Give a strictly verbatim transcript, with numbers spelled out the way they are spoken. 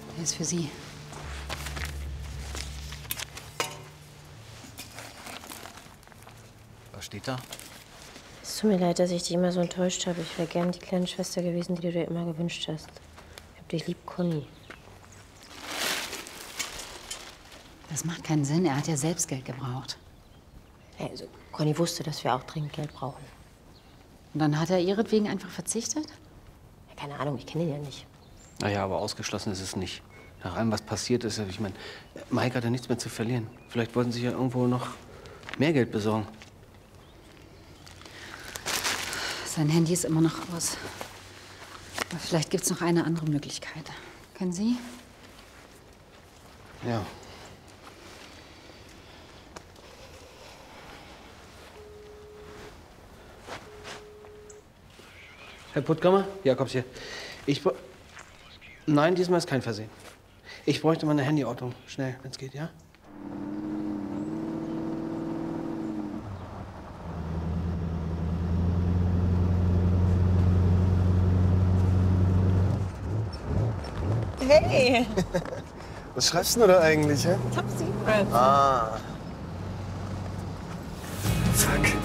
Der ist für Sie. Was steht da? Es tut mir leid, dass ich dich immer so enttäuscht habe. Ich wäre gern die kleine Schwester gewesen, die du dir immer gewünscht hast. Ich hab dich lieb, Conny. Das macht keinen Sinn. Er hat ja selbst Geld gebraucht. Also, Conny wusste, dass wir auch dringend Geld brauchen. Und dann hat er ihretwegen einfach verzichtet? Ja, keine Ahnung, ich kenne ihn ja nicht. Naja, aber ausgeschlossen ist es nicht. Nach allem, was passiert ist, ich meine, Mike hat ja nichts mehr zu verlieren. Vielleicht wollten sie ja irgendwo noch mehr Geld besorgen. Sein Handy ist immer noch aus. Aber vielleicht gibt es noch eine andere Möglichkeit. Können Sie? Ja. Herr Puttkammer? Jakobs hier. Ich br- Nein, diesmal ist kein Versehen. Ich bräuchte mal eine Handyortung. Schnell, wenn es geht, ja? Hey! Was schreibst du da eigentlich, hä? Top Secret. Ah. Fuck.